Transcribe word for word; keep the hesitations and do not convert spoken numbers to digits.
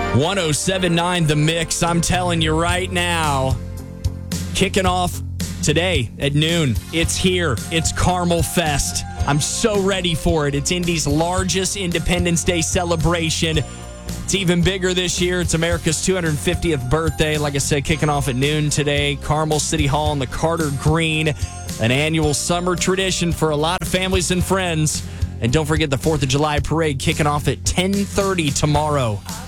one oh seven point nine The Mix. I'm telling you right now, kicking off today at noon. It's here. It's Carmel Fest. I'm so ready for it. It's Indy's largest Independence Day celebration. It's even bigger this year. It's America's two hundred fiftieth birthday. Like I said, kicking off at noon today. Carmel City Hall on the Carter Green. An annual summer tradition for a lot of families and friends. And don't forget the fourth of July parade kicking off at ten thirty tomorrow.